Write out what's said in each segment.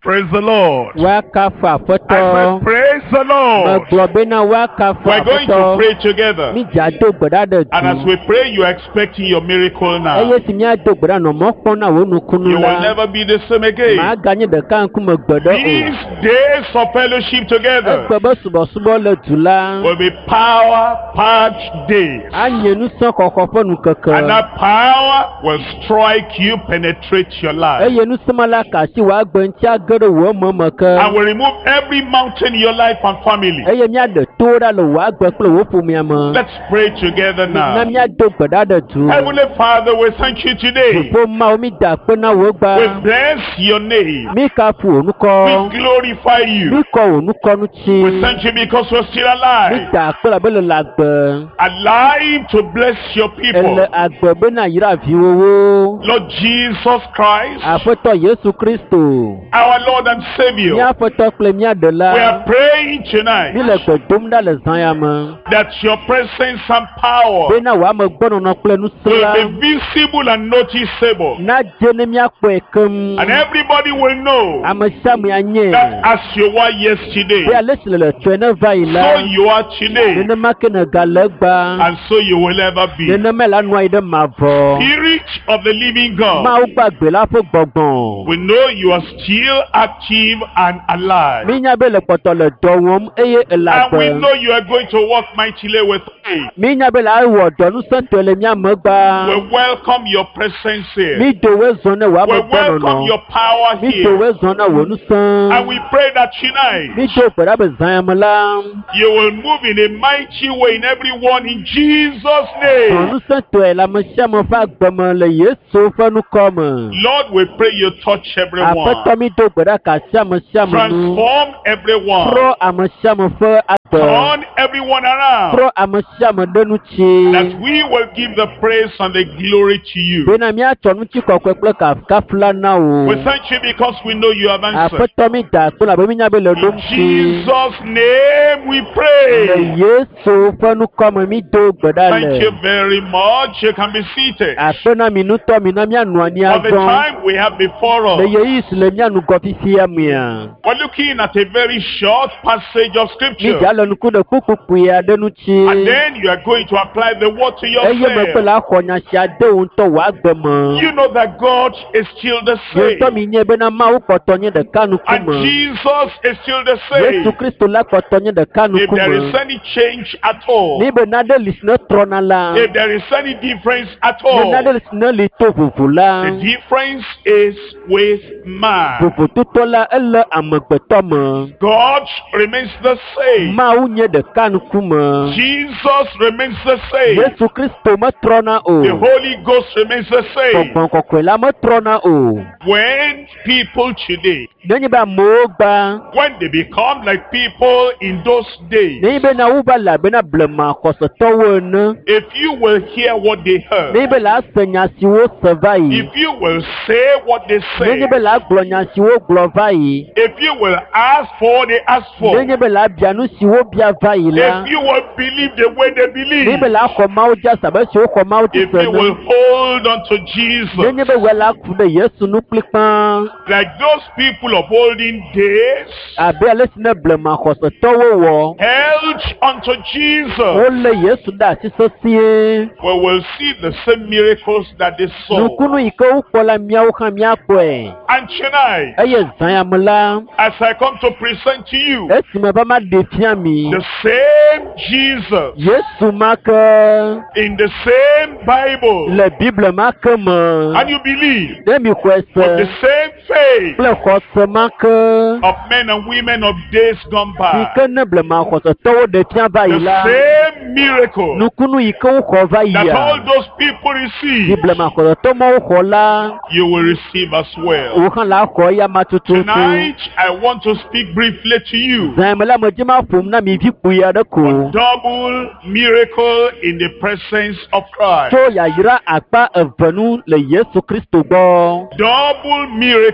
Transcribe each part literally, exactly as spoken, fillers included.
Praise the Lord. I Wakafa said, foto. praise the Lord. Maglobena wakafa We're going to foto. pray together. Mi jado gbadade And as tu. we pray, you're expecting your miracle now. Eye si mi ado gbada no mokpon na wo nukunu You will la. never be the same Ma again. ganye de kan kume gbado These o. days of fellowship together Egbe be subo subo le tu la. will be power-packed days. Anye nu san koko fo nu keke. And that power will strike you, penetrate your life. Eye nu semala kasi wa gbe nti agere wo mo meke. And will remove every mountain in your life and family. Eye mi ade to da le wa gbe kple wo fu mi ama. Let's pray together Na now. mi ado gbadade tu. Heavenly Father, we thank you today. Po ma o mi da pe na wo We gba. bless your name. Mi ka fu onu ko. We glorify you. Mi ko onu ko nu chi. We thank you because we're still Mi alive. da pe la be le lagbe. Alive to bless your people. Ele agbe be na yira vi wowo. Lord Jesus Christ, Afeto Yesu Kristo. our Lord and Mi Savior, afeto kple mi we adela. are praying tonight Mi le gbe dom da le zan ya me. that your presence and power Be na wa me gbono no kple nu will sla. be visible and noticeable. Na je ne mi akpo ekem. And everybody will know Ame sia me anye. that as you were Be yesterday, ale si le le twe ne va yi so la. you are today, Nene ma ke ne ga le gba. and so you will ever be. Nene me la nu ayi de ma vo. Spirit of the living God, Ma o gbagbe la fo gbọgbọn. we know you are still active and alive. Mi nya be le kpɔtɔ le dɔ wɔm eye ele And we agbe. know you are going to work mightily with me. Mi nya be le awɔ dɔ nusẽtɔe le mía me We gba. welcome your presence here. Mi do we zɔn ne wòa We me gbɔ welcome nɔnɔ. your power Mi do here. we zɔn ne wò And nusẽ. we pray that tonight Mi do gbe ɖa be zã ya me la. you will move in a mighty way in everyone in Jesus' Zɔn name. nusẽtɔe le ame sia ame ƒe agbeme le Yesu ƒe nukɔ me. Lord, we pray you touch everyone. Aƒetɔ mi do gbe ɖa ka sia ame sia ame nu. Transform everyone. Trɔ ame sia ame ƒe agbe. Turn everyone around. Trɔ ame sia ame ɖe nu tsi. That we will give the praise and the glory to you. Bena míatsɔ ŋutikɔkɔe kple kafukafu la na wo. We thank you because we know you have answered. Aƒetɔ mi da akpe labe mi nya be le In ɖom tsi. Jesus' name we Le pray. Yesu ƒe nukɔme mi do gbe ɖa Thank you le. very much. You can be seated. Akpe na mi nutɔ mi na míanɔ anyi For the azɔ. time we have before Le us, ɣeyiɣi si le mía nugɔ fifia mea. we're looking at a very short passage of Mi scripture. dza le nuku ɖe kpukpukpui aɖe nu tsi. And then you are going to apply the word to Eye megbe yourself. la xɔ nya sia de wo ŋutɔ wò agbe me. You know that God is still the Ye ŋutɔ same. mi nye bena Mawu kpɔtɔ nye ɖeka And nukume. Jesus is still the Yesu same. Kristo la kpɔtɔ nye ɖeka If there is nukume. any change at all, Ni be naɖe li si ne trɔna la. if there is any difference at Ne all, naɖe li si ne li to vovo la. the difference is with man. Vovototɔ la ele amegbetɔ me. God remains the same. Mawu nye ɖeka nukume. Jesus remains the same. Yesu Kristo metrɔna o. The Holy Ghost remains the same. Gbɔgbɔ kɔkɔe la metrɔna o. When people today, Nenye be amewo gba. when they become like people in those days, Nenye be na wo va le abe na blema xɔsetɔwo ene. if you will hear what they heard, Nenye be la ase nya si wo se va yi. if you will say what they say, Nenye be la gblɔ nya si wo gblɔ va yi. if you will ask for what they ask for, Nenye be la bia nu si wo bia va yi la. if you will believe the way they believe, Nenye be la xɔ Mawu dzi asabe si wo xɔ Mawu dzi if you will sene. hold on to Jesus, Nenye be wɔ la ku ɖe Yesu nu kpli kpã. like those people of olden days Abe ale si ne blema xɔsetɔwo wɔ. held unto Jesus, Wolé Yesu ɖe asi sesĩe. we will see the same miracles that they saw. Nukunu yi ke wokpɔ la míawo hã míakpɔe. And tonight, Eye zã ya me la. as I come to present to you Esime va ma ɖe fia mi. the same Jesus Yesu ma ke in the same Bible, le Bible ma ke me. and you believe Ne mi xɔe with the se same faith kple xɔse ma ke. of men and women of days gone Yi by, ke ne blema xɔsetɔwo ɖe fia va yi the la. same miracle Nukunu yi ke woxɔ va that all yia. those people Yi receive, blema xɔsetɔ ma woxɔ la. you will receive as well. Wo hã la xɔ ya ma tututu. Tonight, I want to speak briefly to you. Zã me la me dzi ma ƒom na mi vi kpui aɖe ko. Double miracle in the presence of Christ. Tso yayra akpa eve nu le Yesu Kristo gbɔ. Double miracle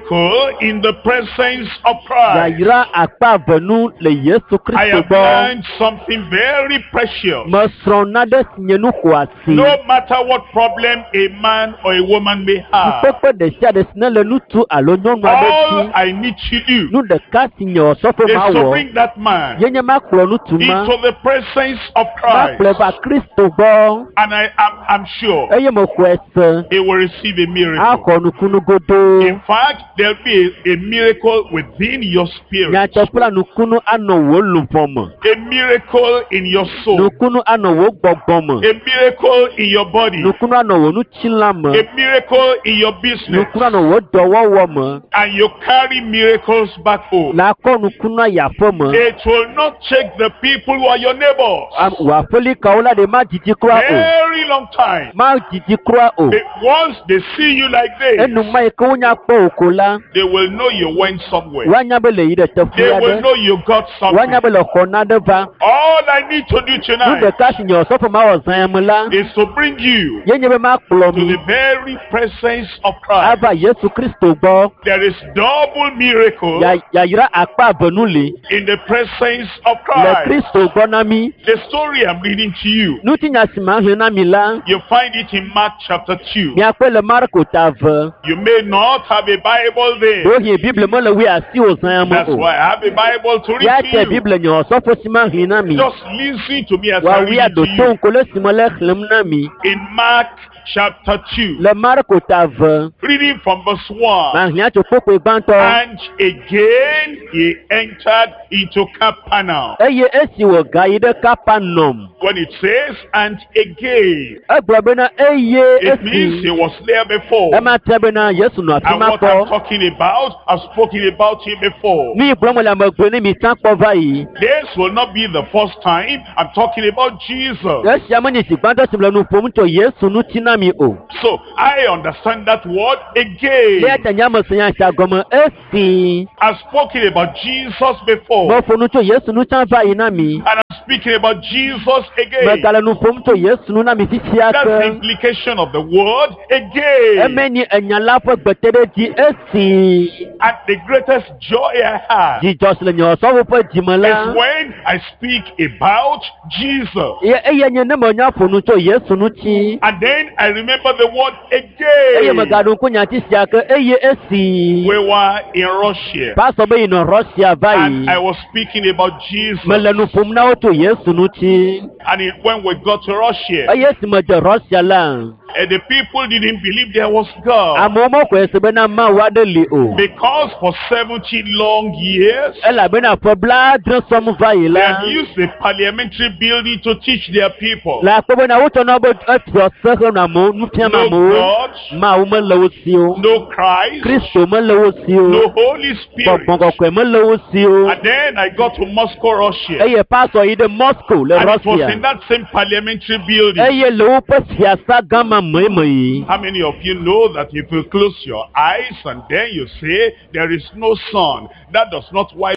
miracle in the presence of Christ. Yayira akpa avenu le Yesu I Kristo have gbɔ. learned something very precious. Mesrɔ̃ naɖe si nye nu xɔ asi. No matter what problem a man or a woman may have, Kpekpe ɖe sia ɖe si ne le ŋutsu alo nyɔnu aɖe all dzi. I need to do Nu ɖeka si nye ɔsɔfo ma is to wɔ. bring that man Ye nye makplɔ ŋutsu ma. into the presence of Makplɔe Christ. va Kristo gbɔ. And I am I'm sure Eye mexɔe se. he will receive a miracle. Axɔ nukunu godoo. In fact, there'll be a, a miracle within your spirit. Nyatsɔkpla nukunu anɔ wò luʋɔ me. A miracle in your soul. Nukunu anɔ wò gbɔgbɔ me. A miracle in your body. Nukunu anɔ wò nutsila me. A miracle in your business. Nukunu anɔ wò dɔwɔwɔ me. And you carry miracles back home. La kɔ nukunu ayi aƒe me. It will not take the people who are your neighbors Am- Wò aƒeli kawo la ɖe ma didi kura o. very long time. Ma didi kura o. But once they see you like this, Enuma yi ke wonya kpɔ o ko la. they will know you went somewhere. Woanya be le yi ɖe teƒe They will aɖe. know you got Woanya something. be le xɔ naɖe va. All I need to do Nu tonight ɖeka si nye ɔsɔfo ma wɔ zã ya me la. is to bring you Ye nye be makplɔ to mi. the very presence of Christ. Ava Yesu Kristo gbɔ. There is double miracle Ya- Yayira akpa avenu li. in the presence of Le Christ. Kristo gbɔ na mi. The story I'm reading to you, Nutinya si ma hɛn na mi la. you find it in Mark chapter two. Miakpɛ le Marko ta ve. You may not have a Bible there. Wohin Bible me le wi asi o zã ya me That's o. why I have a Bible to Ya read tɛ to you. Bible nye ɔsɔfo si ma hɛn na mi. Just listen to me as I Wa wi read it to aɖo to you. nkolo si me le xlẽm na mi. In Mark chapter two, Le Marko ta ve. reading from verse one. Ma hiã tso kpokpoe gbãtɔ. And again he entered into Capernaum. Eye esi wò ga yi ɖe Kapanɔm. When it says, and again, Egblɔ bena eye it means he esi. was there before. Ema te bena Yesu nɔ afi And ma what I'm kpɔ. talking about, I've spoken about him before. Mi gblɔm le amegbe ne mi tã kpɔ va yi. This will not be the first time I'm talking about Jesus. Esia menye si gbãtɔ si le nu ƒom tso Yesu ŋuti na mi o. So I understand that word Ne again. ete nyame se nya sia gɔme esi. I've spoken about Jesus before. Mefɔ nu tso Yesu nu tsã va yi na mi. And I'm speaking about Jesus again. Megale nu ƒom tso Yesu nu na mi fifia That's the ke. implication of the word again. Eme ni enya la ƒe gbeteɖedzi esi. And the greatest joy I have Dzidzɔ si le nye ɔsɔfo ƒe dzime is la. when I speak about Jesus. Ye eye nye ne menya ƒo nu tso Yesu ŋuti. And then I remember the word Eye again. megaɖo ŋku nyati sia ke eye esi. We were in Russia. Pastor be yinɔ Russia va And I yi. was speaking about Jesus. Mele nu ƒom na wo tso Yesu ŋuti. And it, when we got to Russia, Eye esi medze Russia la. uh, the people didn't believe there was God. Amewo mexɔe se bena Mawu aɖe li o. Because for seventy long years, Elabena ƒe blaadre sɔm va yi they la. had used the parliamentary building to teach their people. Le akpɔ bena wotsɔ na be efiɔ se xe na amewo nufiam No amewo. God, Mawu mele wo si o. no Christ, Kristo mele wo si o. no Holy Spirit. Gbɔgbɔ kɔkɔe mele wo si o. And then I got to Moscow, Russia. Eye pastor yi ɖe Moscow le And it was in Russia. that same parliamentary building. Eye le woƒe fiasa gama me me yi. How many of you know that if you close your eyes and then you say there is no sun, that does not wipe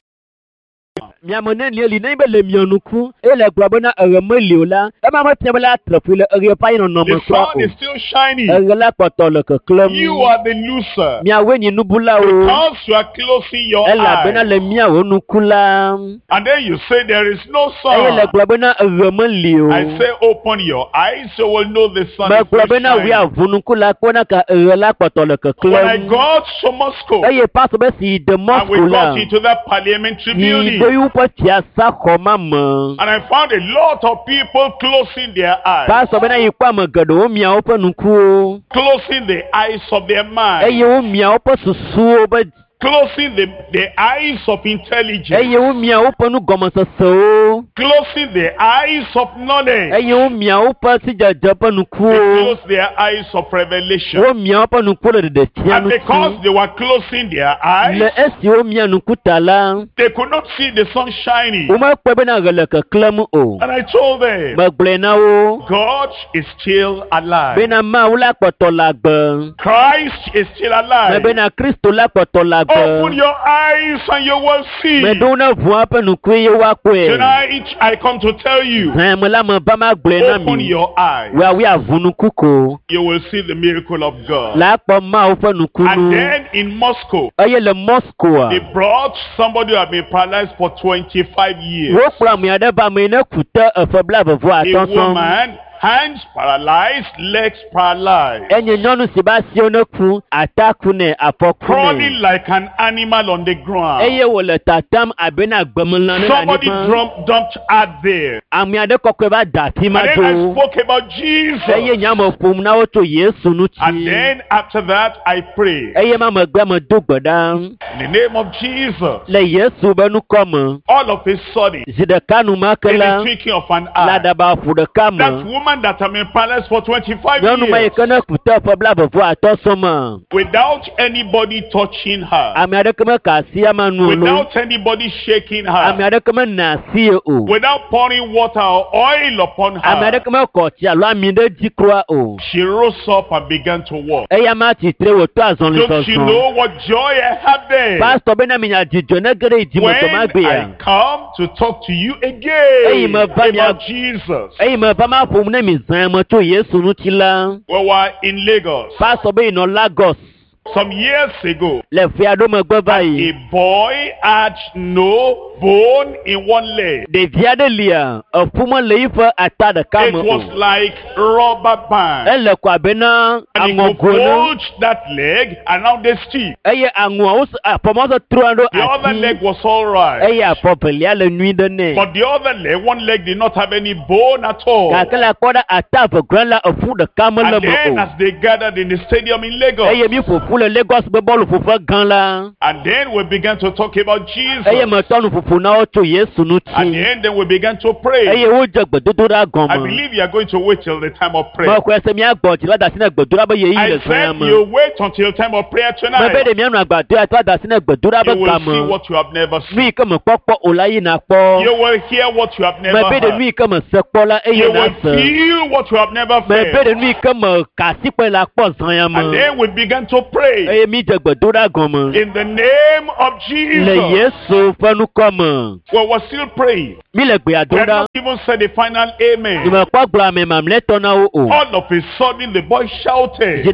Miame ne lie li ne be le mia nuku. Ele gblɔ bena eɣe meli o la. Ema mefia be la trefui le eɣe ƒe anyinɔnɔ me the kura sun o. is still shining. Eɣe la kpɔtɔ le keklem. You are the loser. Miawoe nye nubulawo. Because you are closing your Elabena eyes. le miawo nuku la. And then you say there is no Eye le sun. gblɔ bena eɣe meli o. I say open your eyes so we'll know the sun is Megblɔ still bena wi shining. avu nuku la kpɔna ka eɣe la kpɔtɔ le When I keklem. got to Moscow Eye pastor be si de and we Moscow la. got into that parliamentary Yi building, do yi woƒe fiasa xɔma me. and I found a lot of people closing their eyes, Pastor bena yi kpɔ ame geɖewo mia woƒe nukuwo. closing the eyes of their mind, Eye wo mia woƒe susuwo be. closing the, the eyes of intelligence, Eye wo mia woƒe nugɔmesesewo. closing the eyes of knowledge. Eye wo mia woƒe sidzedze ƒe They nukuwo. closed their eyes of revelation. Wo mia woƒe nuku le ɖeɖefia And because ŋuti. they were closing their eyes, Le esi wo mia nuku ta la. they could not see the sun shining. Wo mekpɔe bena ɣe le keklem o. And I told them, Megblɔe na wo. God is still alive. Bena Mawu la kpɔtɔ le agbe. Christ is still Me alive. bena Kristo la kpɔtɔ le agbe. Open your eyes and you will see. Meduna vua pe nukwe ye wakwe. Tonight I come to tell you. Mela me bama gble na mi. Open your eyes. We are we avunu kuko. You will see the miracle of God. La po ma o fe nukunu. And then in Moscow. Aye le Moscow. They brought somebody who had been paralyzed for twenty-five years. Wo pra mi ade ba me na kuta e fe bla vo A woman, hands paralyzed, legs paralyzed. Crawling like an animal on the ground. Somebody drum, dumped out there. And then I spoke about Jesus. And then after that, I prayed. In the name of Jesus. All of a sudden, in the twinkling of an eye, that woman that have been paralyzed for twenty-five years, without anybody touching her, without anybody shaking her, without pouring water or oil upon her, she rose up and began to walk. Don't you know what joy I have there? When I come to talk to you again about Jesus. We were in Lagos. Some years ago, a boy had no bone in one leg. It was like rubber band. And he could hold that leg around the stick. The other leg was alright. But the other leg, one leg did not have any bone at all. And then as they gathered in the stadium in Lagos, and then we began to talk about Jesus. And then, then we began to pray. I believe you are going to wait till the time of prayer. I said you wait until time of prayer tonight. You will see what you have never seen. You will hear what you have never heard. You will feel what you have never felt. And then we began to pray. In the name of Jesus. Well, we're still praying. We have not even said the final amen. All of a sudden, the boy shouted.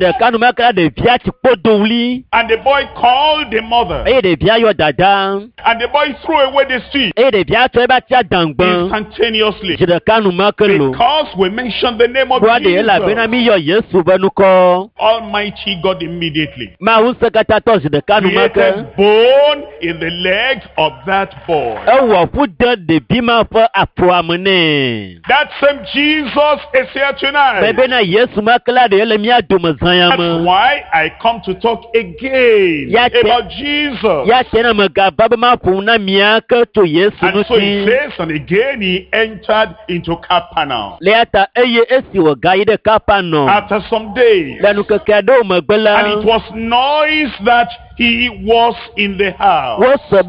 And the boy called the mother. And the boy threw away the stick instantaneously. Because we mentioned the name of Jesus. Almighty God immediately created bone in the legs of that boy. That same Jesus is here tonight. That's why I come to talk again about Jesus. And so he says, and again he entered into Capernaum. After some days, and it was noise that he was in the house.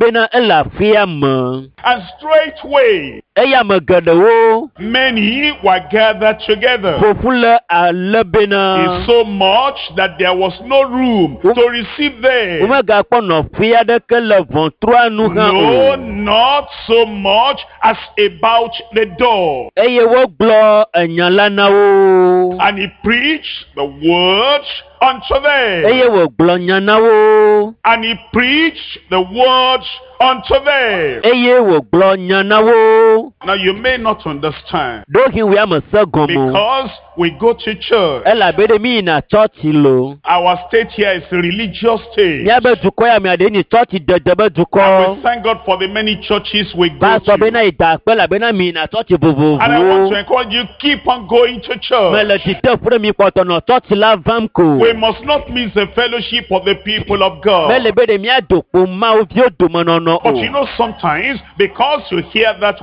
And straightway, many were gathered together. It's so much that there was no room to receive them. No, not so much as about the door. And he preached the word unto them. And he preached the words unto them. Now you may not understand. Because we go to church. Our state here is a religious state. And we thank God for the many churches we go to. And I want to encourage you, keep on going to church. We must not miss the fellowship of the people of God. But you know, sometimes, because you hear that word,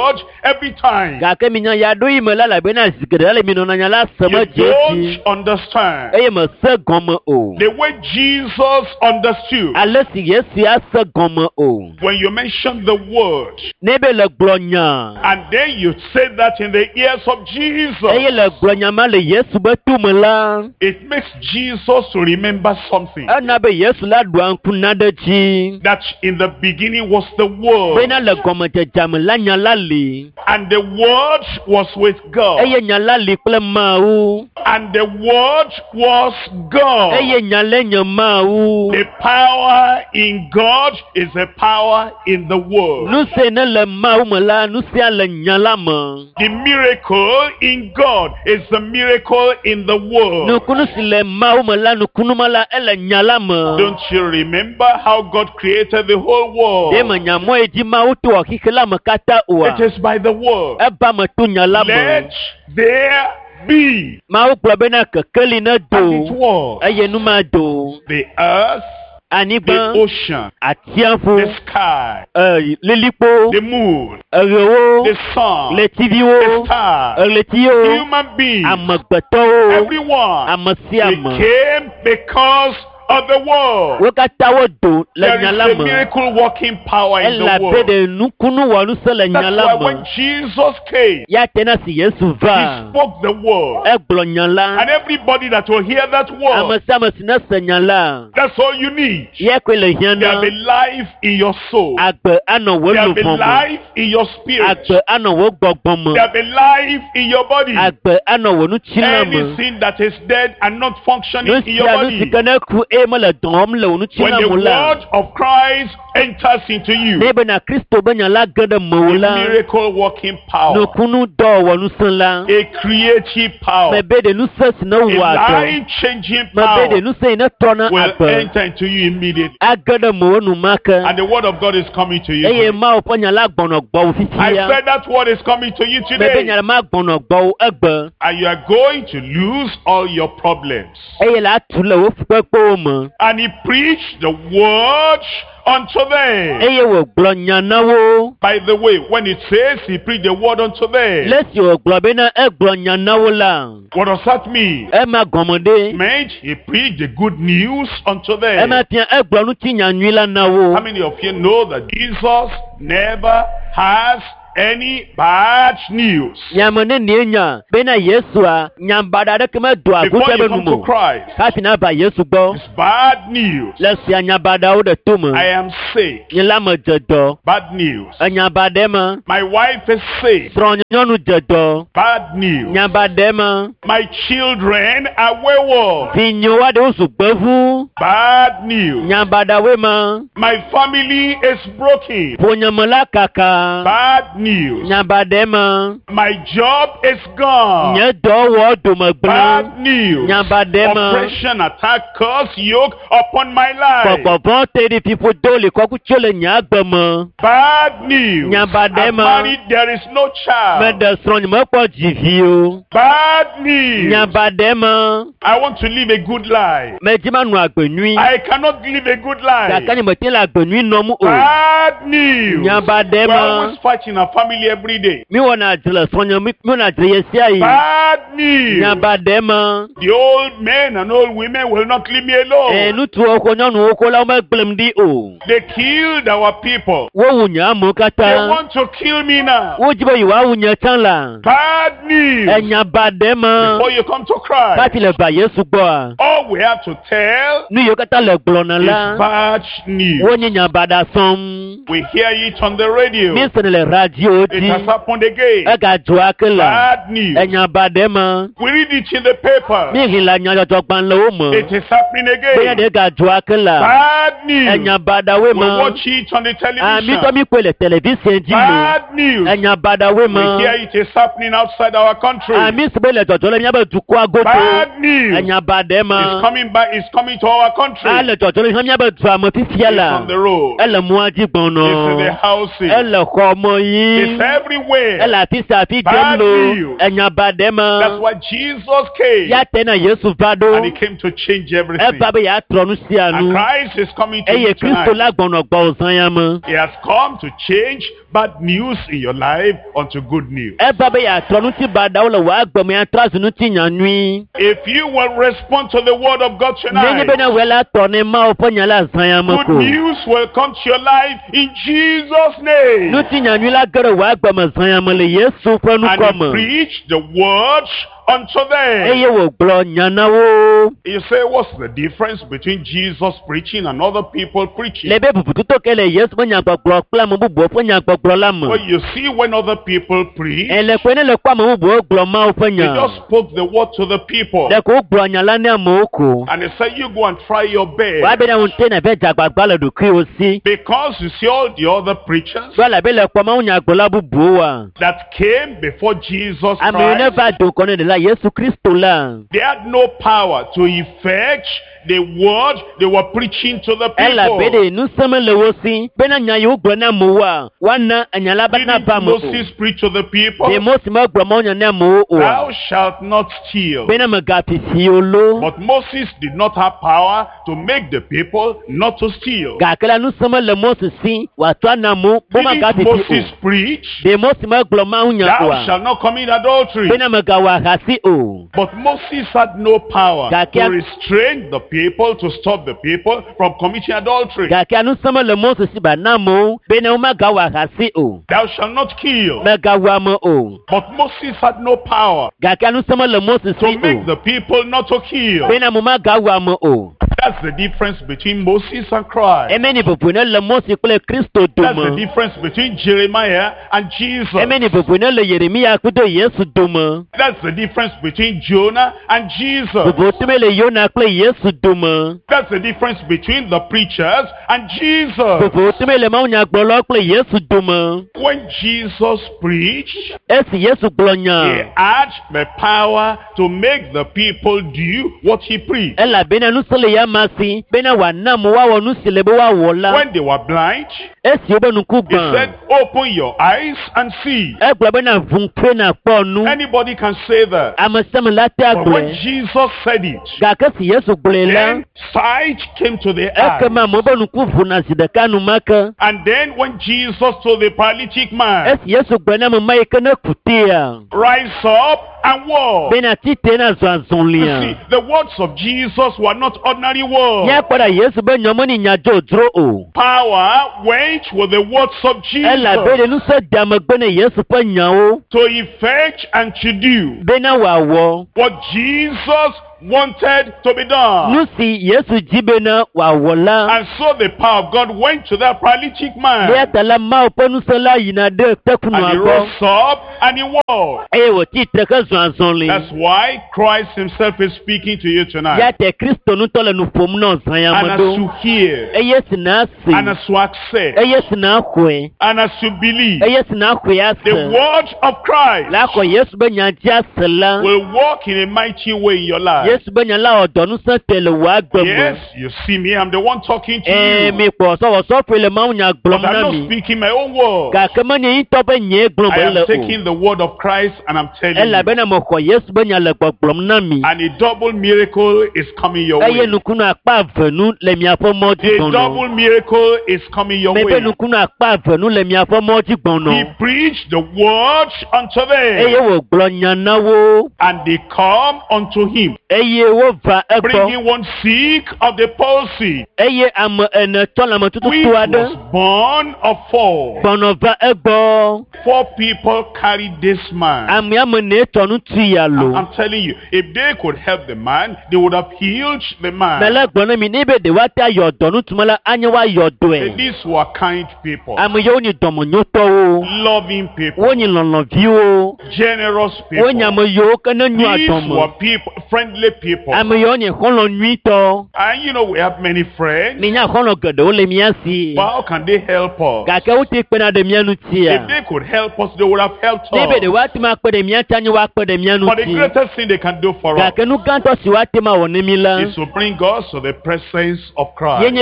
word every time. Ga ke mi nya ya do yi me la la be na zigede le mi no na nya la se mo You Jesu. don't understand Eye me se gomo o. the way Jesus understood. Ale si Yesu ya se gomo o. When you mention the word, Ne be le glonya. and then you say that in the ears of Jesus, Eye le glonya ma le Yesu be tu me la. it makes Jesus to remember something. Ana be Yesu la do anku na de ji. That in the beginning was the word, Be na le gomo je jam la nya la li. and the word was with God, Eye nya la li ple ma o. and the word was God. Eye nya le nya ma o. The power in God is a power in the word. Nu se ne le ma o me la, nu se le nya la me. The miracle in God is the miracle in the word. Nu kunu si le ma o me la, nu kunu ma la ele nya la me. Don't you remember how God created the whole world? De me nya mo e ji ma o to akike la me kata o. It is by the word. E ba me tu nya la me. Let there be. Ma o kpɔ be na kekeli ne And it do. was. Eye nu ma do. The earth, the Anyigba, ocean, atiafo, the sky, eh, lilikpo, the moon, erewo, the sun, the letiviwo, stars, eletiwo, human beings, amegbetɔwo, everyone. ame They sia ame. came because of the word. Wo katã wo do le There is nya la a me. miracle working power in the Elabe word. de nukunu wɔ nu se le nya That's la why me. when Jesus came, Ya te na si Yesu he va. spoke the word. Egblɔ nya la. And everybody that will hear that Ame word, sia ame si ne se nya la. that's all you need. Ye koe le hiã There na. be life in your soul. Agbe anɔ wo There be luvɔ me. life in your spirit. Agbe anɔ wo gbɔgbɔ me. There be life in your body. Agbe anɔ wo nutsila me. Anything that is dead and not functioning in your Nusia nusi body. ke ne ku e me le dɔm le wo When nutsila the me la. word of Christ enters into you, Ne be na Kristo be nya la ge ɖe me wo a la. miracle working power, Nukunu dɔ wɔ nusẽ la. a creative power, Me be de nusẽ si ne a wɔ adɔ. life changing Me be power de nusẽ yi ne trɔna will agbe. enter into you immediately. Age ɖe me wo numake. And the word of God is coming to you. Eye today. Mawu ƒe nya la gbɔnɔ gbɔ wo I fifia. said that word is coming to you Me be nya today. ɖe ma gbɔnɔ gbɔ wo egbe. And you are going to lose all your problems. Eye le atu le wo fukpekpewo me. And he preached the word unto them. Eye wògblɔ nya na wo. By the way, when it says he preached the word unto them, Lesi wògblɔ be na egblɔ nya na wo la. what does that mean? Ema gɔme ɖe. It meant he preached the good news unto them. Ema fia egblɔ ŋuti nyanyui la na How wo. many of you know that Jesus never has any bad news? Nyame ne nie nya bena Yesua nyambada ɖeke medoa Before gute you be come nu to mo. Christ, Hafi na ba Yesu gbɔ. it's bad news. Le sia nyabadawo ɖe to me. I am sick. Nye la me dze dɔ. Bad news. Enyabadɛ me. My wife is sick. Srɔ̃nyɔnu dze dɔ. Bad news. Nyabadɛ me. My children are wayward. Vinyo aɖewo zu gbevu. Bad news. Nyabadawoe me. My family is broken. Ƒonyeme la kaka. Bad news. Nyabadɛ me. My job is gone. Nye dɔwɔ domegblẽ. Bad news. Nyabadɛ me. Oppression, attack, curse, yoke upon my life. Gbɔgbɔvɔ te ɖi fiƒodo le kɔku tso le nye agbe me. Bad news. Nyabadɛ I'm me. married, there is no child. Meɖe srɔ̃nye mekpɔ dzivi o. Bad news. Nyabadɛ me. I want to live a good life. Medzi ma nɔ agbe nyui. I cannot live a good life. Gake nye mete le agbe nyui nɔm o. Bad news. Nyabadɛ We're always me. fighting our family every day. Mi wɔna adre le srɔ̃nye mi mi wɔna adre ye sia yi. Bad news. Nyabadɛ me. The old men and old women will not leave me Ee alone. ŋutsuwo ko nyɔnuwo ko la womegblẽm ɖi o. They killed our people. Wowu nye amewo They katã. want to kill me now. Wodzi be yewoawu nye tsã la. Bad news. Enyabadɛ me. Before you come to Christ, Hafi le ba Yesu gbɔa. all we have to tell Nu yiwo katã le gblɔna is la. bad news. Wonye nyabada sɔm. We hear it on the radio. Mi sene le radio It has dzi. happened again. Egadzo ake la. Bad news. Enyabadɛ me. We read it in the paper. Mi hi le nyadzɔdzɔgbalẽwo me. It is happening Benya again. ɖe gadzo ake la. Bad news. Enyabadawoe We me. watch it on the Ah, mi tɔ television. mi kpɔe le television dzi me. Bad news. Enyabadawoe We me. hear it is happening outside our country. Ah, mi si be le dzɔdzɔ le míabe dukɔa godo. Bad news. Enyabadɛ It's me. coming back. It's coming to our country. Ah, le dzɔdzɔ le míabe dua me fifia It's la. on the road. Ele mɔa dzi gbɔn in the houses. It's everywhere. Bad news. That's why Jesus came. And he came to change everything. And Christ is coming to you tonight. He has come to change bad news in your life onto good news. If you will respond to the word of God tonight, good news will come to your life in Jesus' name. And he preached the words unto them. You say, what's the difference between Jesus preaching and other people preaching? Well, you see, when other people preach, they just spoke the word to the people. And they say, you go and try your best. Because you see all the other preachers that came before Jesus Christ, they had no power to effect the word they were preaching to the people. Didn't Moses preach to the people? Thou shalt not steal. But Moses did not have power to make the people not to steal. Didn't Moses preach? Thou shalt not commit adultery. But Moses had no power to restrain the people, to stop the people from committing adultery. Thou shalt not kill. But Moses had no power to make the people not to kill. That's the difference between Moses and Christ. That's the difference between Jeremiah and Jesus. That's the difference between Jonah and Jesus. That's the difference between the preachers and Jesus. When Jesus preached, he had the power to make the people do what he preached. When they were blind, he said, open your eyes and see. Anybody can say that. But when Jesus said it, then sight came to the eye. And then when Jesus told the paralytic man, rise up and walk. You see, the words of Jesus were not ordinary words. Power went with the words of Jesus to effect and to do what Jesus wanted to be done. And so the power of God went to that paralytic man. And he rose up and he walked. That's why Christ himself is speaking to you tonight. And as you hear, and as you accept, and as you believe, the word of Christ will walk in a mighty way in your life. Yes, you see me, I'm the one talking to you. But I'm not speaking my own word. I am taking the word of Christ and I'm telling you. And a double miracle is coming your way. A double miracle is coming your way. He preached the word unto them. And they come unto him, bringing one sick of the palsy, which was born of four. Four people carried this man. I'm telling you, if they could help the man, they would have healed the man. These were kind people, loving people, generous people. These were people, friendly people. And you know, we have many friends. But how can they help us? If they could help us, they would have helped For the greatest thing they can do for us is to bring us to the presence of Christ. And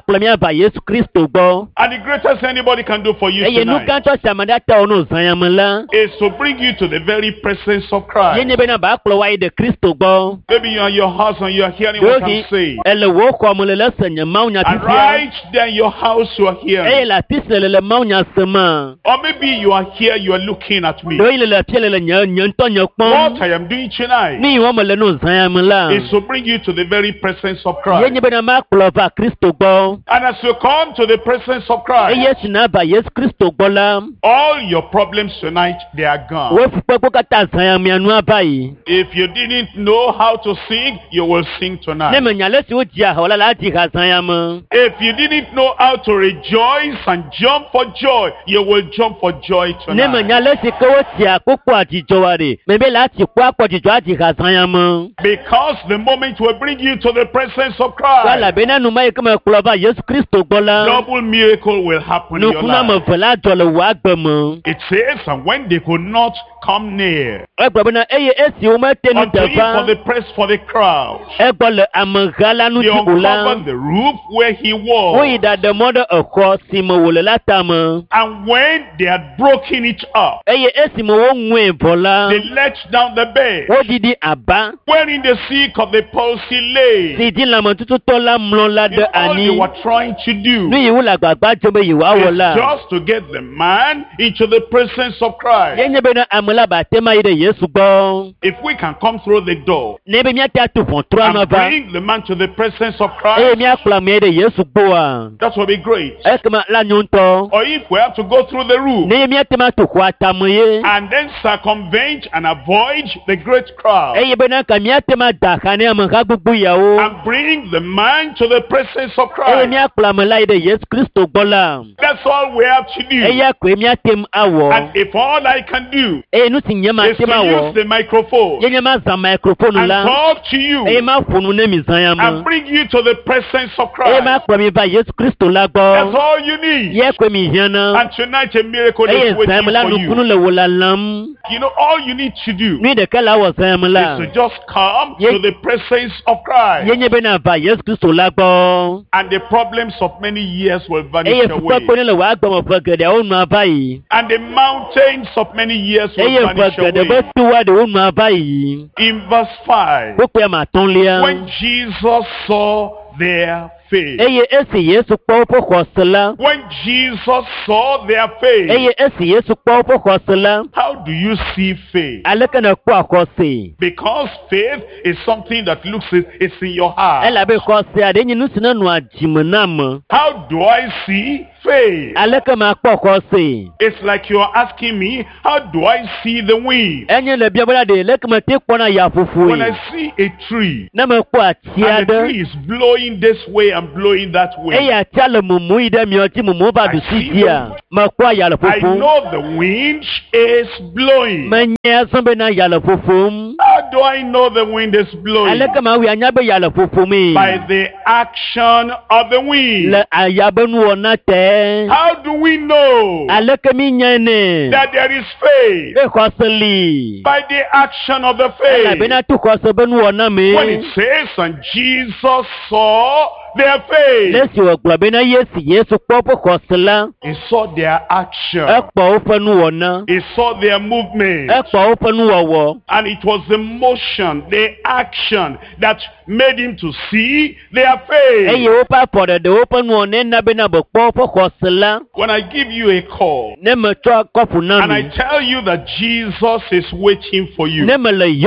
the greatest anybody can do for you tonight is to bring you to the very presence of Christ. Maybe you are in your house and you are hearing what I'm saying. And right there in your house you are hearing. Or maybe you are here, you are looking at me. What I am doing tonight is to bring you to the very presence of Christ. And as you come to the presence of Christ, all your problems tonight, they are gone. If you didn't know how to sing, you will sing tonight. If you didn't know how to rejoice and jump for joy, you will jump for joy tonight. Because the moment will bring you to the presence of Christ, double miracle will happen in your life. It says, and when they could not come near unto him for the press for the crowd, they uncovered the roof where he was. And when they had broken it up, they let down the bed wherein the sick of the palsy lay. In all they were trying to do is just to get the man into the presence of Christ. If we can come through the door and bring the man to the presence of Christ, that will be great. Or if we have to go through the roof and then circumvent and avoid the great crowd and bring the man to the presence of Christ, that's all we have to do. And if all I can do is to use the microphone and talk to you and bring you to the presence of Christ, that's all you need. And tonight a miracle is waiting for you. You know, all you need to do is to just come to the presence of Christ, and the problems of many years will vanish away, and the mountains of many years will vanish away. In verse five, when Jesus saw their faith, when Jesus saw their faith, how do you see faith? Because faith is something that looks, it's in your heart. How do I see faith? It's like you're asking me, how do I see the wind? When I see a tree and the tree is blowing this way and blowing that way, I see the, I know the wind is blowing. How do I know the wind is blowing? By the action of the wind. How do we know that there is faith? By the action of the faith. When it says, and Jesus saw their faith, he saw their action, he saw their movement, and it was the motion, the action that made him to see their faith. When I give you a call and I tell you that Jesus is waiting for you and he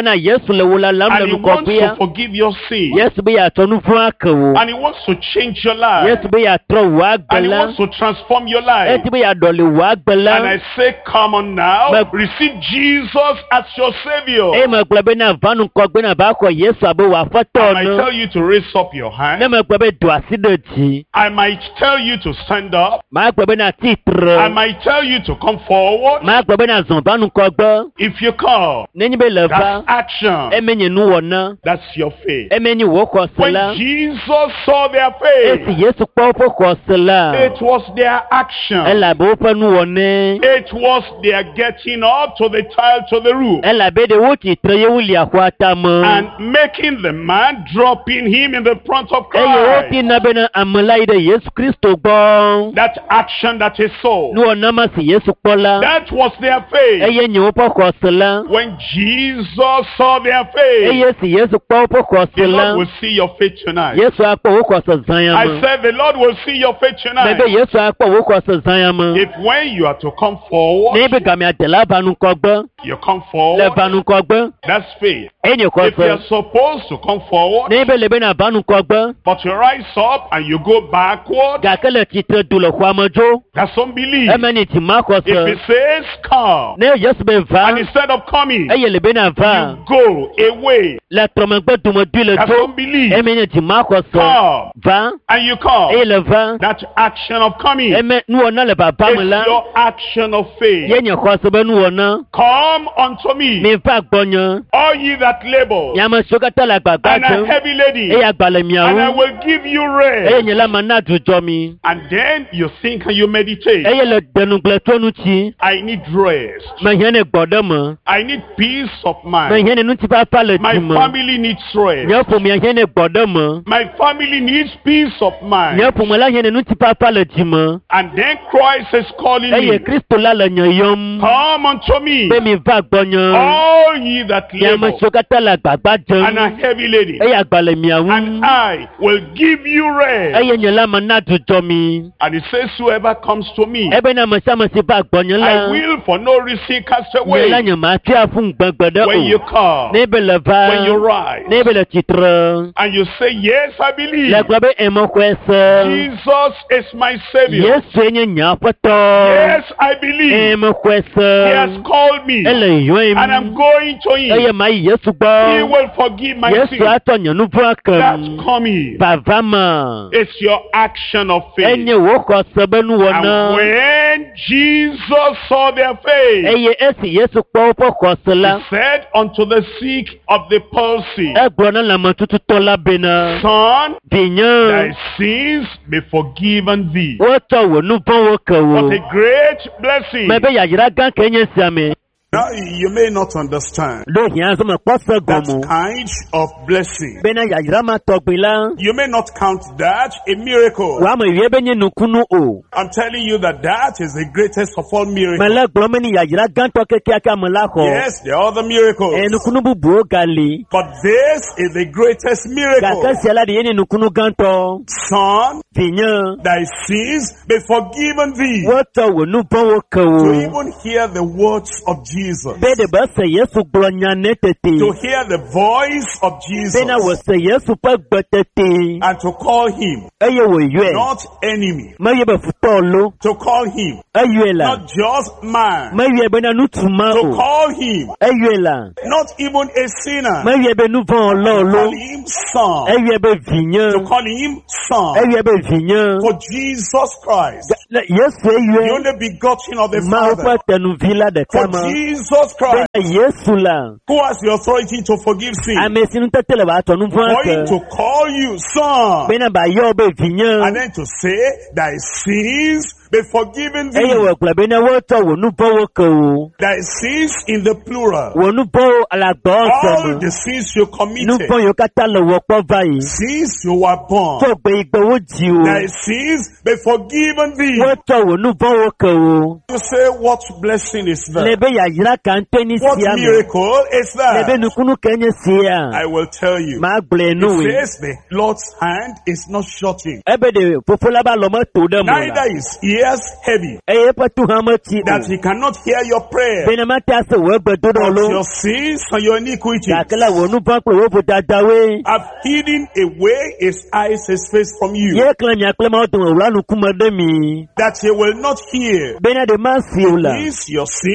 wants to forgive your sins and he wants to change your life and he wants to transform your life, and I say, come on now, receive Jesus as your Savior, and I tell you to raise up your hand, I might tell you to stand up, I might tell you to come forward. If you come, that's action, that's your faith. When Jesus saw their faith. Esi Yesu kpɔ woƒe xɔse la. It was their action. Elabe woƒe nuwɔne. It was their getting up to the tile to the roof. Elabe de wotsitre ye woli axɔa tame. And making the man dropping him in the front of Christ. Eye woti na bena ame la yi ɖe Yesu Kristo gbɔ. That action that he saw. Nuwɔna ma si Yesu kpɔ la. That was their faith. Eye nye woƒe xɔse la. When Jesus saw their faith. Eye si Yesu kpɔ woƒe xɔse la. The Lord will see your faith tonight. Yesu akpɔ wo xɔse zãya I me. said the Lord will see your faith tonight. Mebe Yesu akpɔ wo xɔse zãya me. If when you are to come forward. Ne be game adela va nukɔgbe. You come forward. Le va nukɔgbe. That's faith. Enye xɔse. If you are supposed to come forward. Ne be le be na va nukɔgbe. But you rise up and you go backward. Gake le tsitre du le xɔa me dzo. That's unbelief. Eme ni ti ma xɔse. If it says come. Ne Yesu be va. And instead of coming. Eye le be na va. You go away. Le trɔmegbe dumedui le That's dzo. unbelief. Eme ni ti ma xɔse. Come. Va. And you come. Eye le va. That action of coming. Eme nuwɔna le baba me la. It's your action of faith. Ye nye xɔse be nuwɔna. Come unto me. Mi va gbɔnye. All ye that labor. Nyame siwo katã le agbagba And a dzem. heavy lady. Eye agba le And I miawo. will give you rest. Eye nye la mana dzudzɔ mi. And then you think and you meditate. Eye le denugble tso nutsi. I need rest. Mehiã ne gbɔ ɖe me. I need peace of mind. Mehiã ne ŋutifafa le My dzi me. family needs rest. Nye ƒomea hiã ne gbɔ ɖe me. My family needs peace of mind. Nye ƒome la hiã ne ŋutifafa le dzi me. And then Christ is calling Eye me. Kristo la le nye yɔm. Come unto me. Be mi va gbɔnye. All ye that Nyame labor. siwo katã le agbagba And a dzem. heavy lady. Eye agba le miawo. And I will give you rest. Eye nye la mana dzudzɔ mi. And it says, whoever comes to me, Ebe na ame sia ame si va gbɔnye I la. will for no reason cast Nye away. la nye matri afu gbegbe ɖe When you o. come, Ne be le va. when you rise, Ne be le tsitre. and you say, yes, I believe. Le gblɔ be eme xɔe se. Jesus is my Savior. Yesu nye nye aƒetɔ. Yes, I believe. Eme xɔe He has se. called me. Ele yɔm. And I'm going to Eye him. ma yi Yesu He gbɔ. will forgive my Yesu sin. atɔ nye nu vɔ̃ That's kem. coming. Vava me. It's your action of faith. Enye wo xɔse be And nuwɔna. when Jesus saw their faith, Eye esi Yesu kpɔ woƒe xɔse la. he said unto the sick of the palsy, Egblɔ na lãmetututɔ la bena. Son, Vinye. thy sins be forgiven thee. Wotsɔ wò nu vɔ̃wo ke What wò. a great blessing. Mebe yayra gã ke nye sia me. Now, you may not understand Ɖo hiã zɔme kpɔ se that gɔmo. kind of blessing. Bena yayra ma tɔgbi la. You may not count that a miracle. Wa me wie be nye nukunu o. I'm telling you that that is the greatest of all miracles. Mele gblɔm be ni yayra gãtɔ kekeake ame la xɔ. Yes, there are other miracles. E nukunu bubuwo gali. But this is the greatest miracle. Gake sia la ɖe ye nye nukunu gãtɔ. Son, Vinye. thy sins be forgiven thee. Wotsɔ wò nu vɔ̃wo ke To wò. even hear the words of Jesus. Be ɖe be se Yesu gblɔ nya ne To tete. hear the voice of Jesus. Bena wò se Yesu ƒe gbe tete. And to call him Eye wò yɔe. not enemy. Meyɔe be futɔ lo. To call him Eyɔe la. not just man. Meyɔe bena nutuma To o. call him Eyɔe la. not even a sinner. Meyɔe be nu vɔ̃ lɔ To lo. call him son. Eyɔe be To vinye. call him son. Eyɔe be vinye. For Jesus Christ, Le Yesu the eyɔe. only begotten of the Mawu Father. ƒe tenuvi la ɖeka For me. Jesus Christ, Bena Yesu la. who has the authority to forgive sin. Ame si nutete le wòatɔ nu vɔ̃ For him ke. to call you son. Bena ba yɔ be And vinye. then to say, thy sins be forgiven Eye thee. wògblɔ bena wotsɔ wò nu vɔ̃wo ke wò. Thy sins in the plural. Wò nu vɔ̃wo le agbɔsɔ All me. the sins you Nu committed vɔ̃ yiwo katã le wò kpɔ va yi. since you were born. Tso gbe yi gbe wo dzi o. Thy sins be forgiven thee. Wotsɔ wò nu vɔ̃wo ke wò. You say, what blessing is Le that? be yayra ka ŋutɔ ni What sia me. miracle is Le be that? nukunu ke nye sia. I will tell you. Ma gblɔe nu It we. says the Lord's hand is not shorting. Ebe de fofo la ba lɔ me to ɖe mo la. Neither is ears heavy, Eye eƒe tu hã metsi o. that he cannot hear your prayer. Bena mate ase wò egbedoɖɔ But lo. your sins and your iniquities Gake le wò nu vɔ̃ kple wò vodadawoe. have hidden away his eyes, his face from you, Ye klẽ mia kple Mawu dome wòla nukume ɖe mi. that he will not hear. Bena ɖe ma si o la. These your sins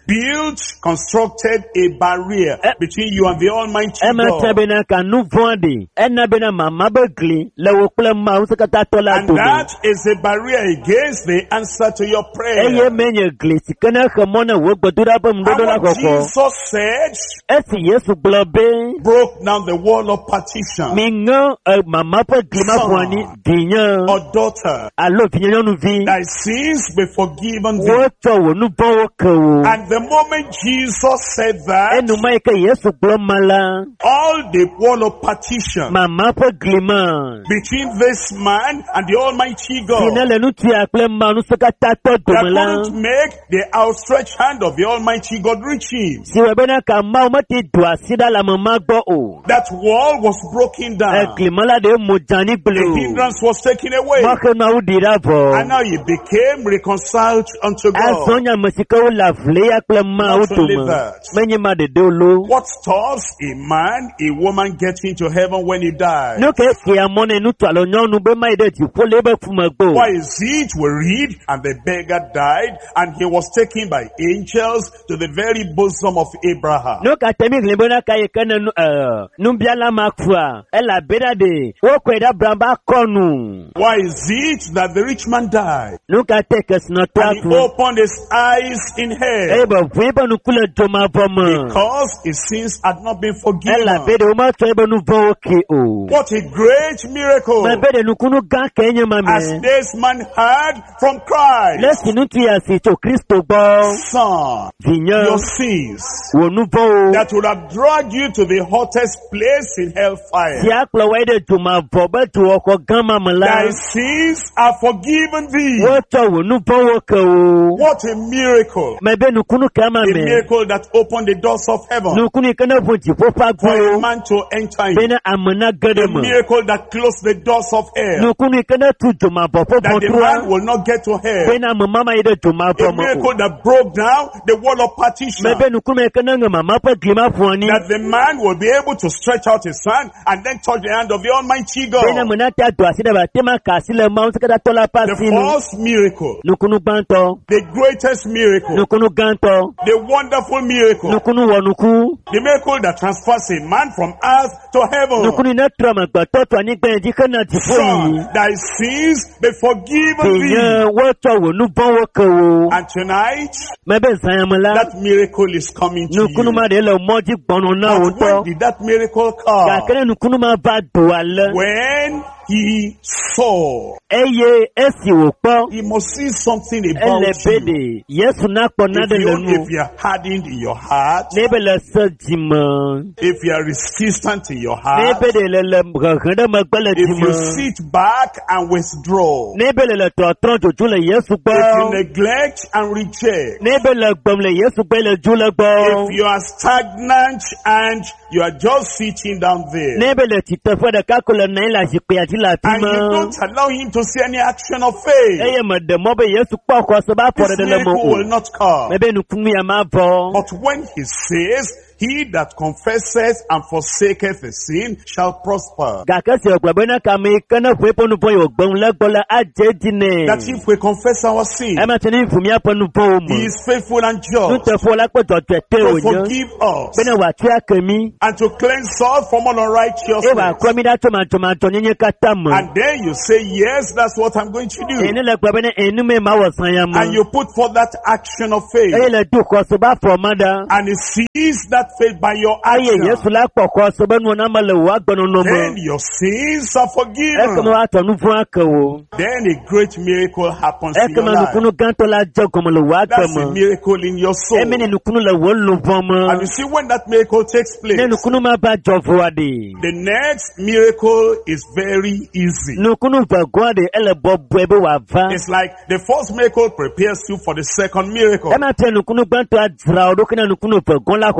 built, constructed a barrier Eh. between you and the Almighty Ema God. tabena ka nu vondi. Ena bena mama begli le wo kple ma usekata tola And to. that is a barrier against the answer to your prayer. Eye menye gli sikana khamona wo gbadura ba And mdodo la what koko. Jesus said Esi Yesu globe. broke down the wall of partition. Mingo mama pa glima Son. kwani dinya. Or daughter, Alo vinya nu vi. thy sins be forgiven thee. Wo to wo nu bo wo ko. And the moment Jesus said that, Enu mai ka Yesu glomala. all the wall of partition Mama pa glima. between this man and the Almighty God Sinele nu tia kple ma nu sekata to that domala. couldn't make the outstretched hand of the Almighty God reach him. Siwe bena ka ma mati dua sida la mama gbo o. That wall was broken E down. glimala de mojani The blue. hindrance was taken away. Ma ke na udira vo. And now he became reconciled unto God. Azonya masika u la vle ya kple ma Not only utuma. that. Menye ma de dolo. What stops a man, a woman getting to heaven when he dies? No ke ki amone nu to alo nyonu be ma ide ti po lebe fuma gbo. Why is it we read, and the beggar died, and he was taken by angels to the very bosom of Abraham? No ka temi glimbo na ka ye kana nu eh nu biala makwa. Ela beda de. Wo ko da bramba konu. Why is it that the rich man died, No ka take us not and he to. opened his eyes in hell Eba vweba nu kula joma voma. because his sins had not been Ela forgiven? bede o ma to eba nu vo ki o. What a great miracle! Ma bede nu kunu ga kenye As mame. this man heard from Christ, Lesi nu tu ya si to Kristo bo. Son, Vinya. your sins Wo nu vo. that would have dragged you to the hottest place in hellfire. Si akpla wede joma vo be tu oko gama Thy mala. sins are forgiven thee. Wo to wo nu vo wo ke o. What a miracle! Ma be nu kunu kama A me. miracle that opened the doors of heaven Nu kunu kana vo ti fo fa for a go. man to enter in. Bena amana gade A mo. miracle that closed the doors of hell, Nu kunu kana tu joma vo fo that the fo man tua. will not get to hell. Bena mama ide joma vo A mo. miracle that broke down the wall of partition, Ma be nu kunu kana nga mama pa glima fuani. that the man will be able to stretch out his hand and then touch the hand of the Almighty Bena God. munata do asida ba tema kasile ma usikata tola The pasinu. first miracle, Nukunu banto. the greatest miracle, Nukunu ganto. the wonderful miracle, Nukunu wanuku. the miracle that transfers a man from earth to heaven. Nukunu netra magba toto anigbe jikana tifoyi. Son, thy sins be forgiven thee. Tinya woto wo nubon woke wo. And tonight, Mebe sayamala. that miracle is coming to Nukunu you. ma de le moji gbono na But when woto. did that miracle come? Kakene nukunu ma ba duale. When he saw. Eye esi wopo. He must see something about Ele you. bede. Yesu nakpo If, nade you, lenu. if you are hardened in your heart, Nebe le sejima. if you are resistant in your heart, Nebe de le le mgagende magbele if you jima. sit back and withdraw, Nebe le totron joju le Yesu if gbo. you neglect and reject, Nebe le gbom le Yesu gbe le ju le gbo. if you are stagnant and you are just sitting down there, Nebe le titefo de kako le na ila jikpe ati la and you pima. don't allow him to see any action of faith, Eye me de mo be Yesu kpo ko so ba this fore de le mo miracle will o. not come. Mebe nu kunu ya ma bo. But when he says, he that confesseth and forsaketh a sin shall prosper. Ga ke se ogbo na ka me kana fu epo nu bo yo gbon le gbo le aje dine. That if we confess our sin, E ma tini fu mi apo nu bo mo. he is faithful and Nu just te fo la pe to tete to o nyo. forgive us Bene wa tu akemi. and to cleanse us from all E wa unrighteousness. kwa mi da to ma to ma to nyenye kata mo. And then you say, yes, that's what I'm going to do. Ene le gbo bene enu me ma wo san ya mo. And you put forth that action of faith. Eye le du ko so ba fo mada. And he sees that faith by your Aye action. Yesu la kpo ko so be nu na ma le wa gbono no mo. Then your sins are E ko forgiven. wa to nu fun akawo. Then a great miracle happens E in ko your ma nu life. kunu ganto la je ko mo le wa That's a mo. miracle in your soul. E me ni nu kunu le wo lu bon mo. And you see, when that miracle takes place, Ne nu kunu ma ba jovo ade. the next miracle is very easy. Nu kunu ba go ade ele bo bo e be wa va. It's like the first miracle prepares you for the second miracle. E ma te nu kunu ganto adra o do kina nu kunu ba go la koko.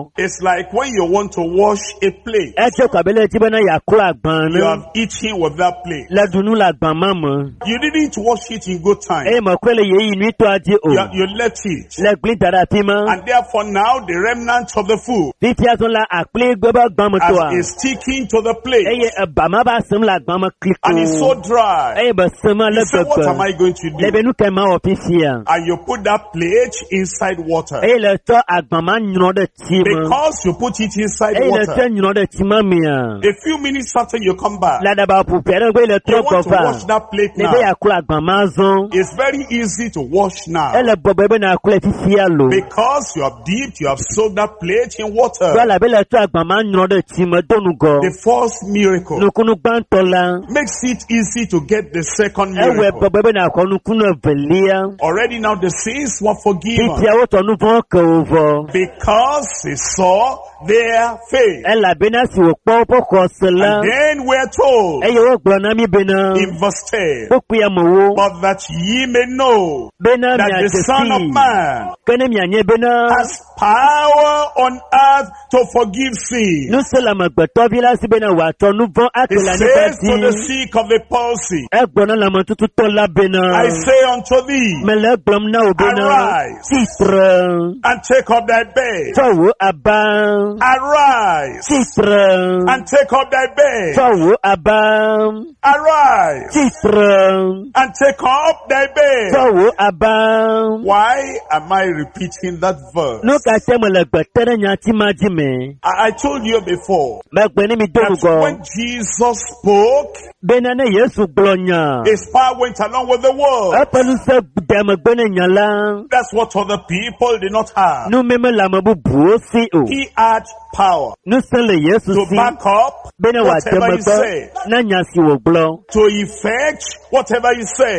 It's like when you want to wash a plate. You have eaten with that plate. You didn't wash it in good time. You, you left it. And therefore now the remnants of the food is sticking to the plate. And it's so dry. You say, what am I going to do? And you put that plate inside water. Because you put it inside water. A few minutes after you come back, you want to wash that plate now. It's very easy to wash now. Because you have dipped, you have soaked that plate in water. The first miracle makes it easy to get the second miracle. Already now the sins were forgiven because they saw their faith. And then we're told in verse ten, but that ye may know that the Son of Man has power on earth to forgive sin. He says to the sick of the palsy, I say unto thee, arise and take up thy bed. Arise and take up thy bed. Arise and take up thy bed. Why am I repeating that verse? I, I told you before that when Jesus spoke, his power went along with the world. That's what other people did not have. He had power to back up whatever he said, to effect whatever he said,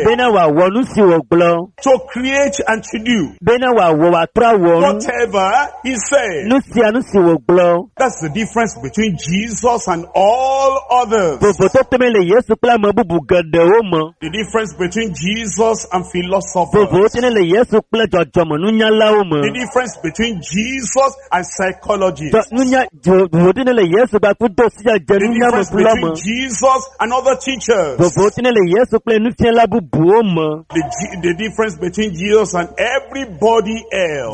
to create and to do whatever he said. That's the difference between Jesus and all others. The difference between Jesus and philosophers. The difference between Jesus and psychologists. The difference between Jesus and other teachers. The, the difference between Jesus and everybody else.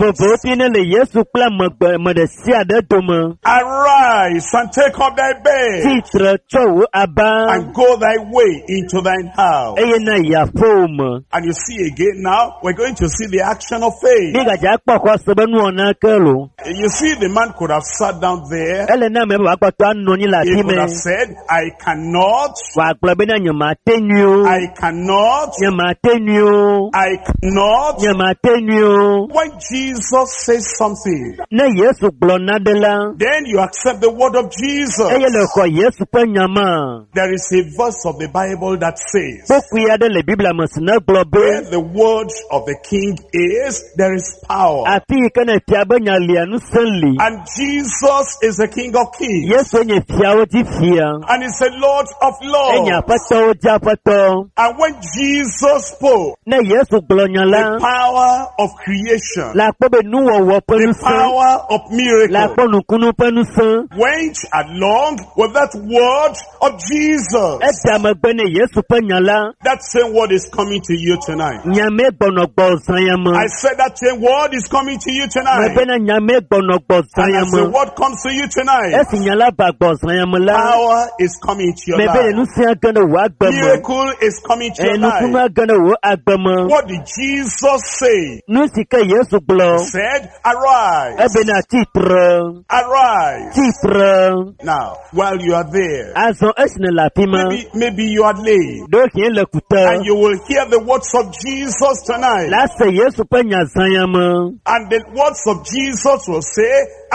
Arise and take up thy bed and go thy way into thine house. And you see again now, we're going to see the action of faith. You see, the man could have sat down there. He could have said, I cannot. I cannot. I cannot. When Jesus says something, then you accept the word of Jesus. There is a verse of the Bible that says, where the word of the king is, there is power. And Jesus is the King of Kings. And He's the Lord of Lords. And when Jesus spoke, the power of creation, the power of miracle went along with that word of Jesus. That same word is coming to you tonight. I said that same word is coming to you tonight. And as the word comes to you tonight, power is coming to your life. Miracle is coming to your life. What did Jesus say? He said, arise. Arise. Now, while you are there, maybe, maybe you are late, and you will hear the words of Jesus tonight. And the words of Jesus will say,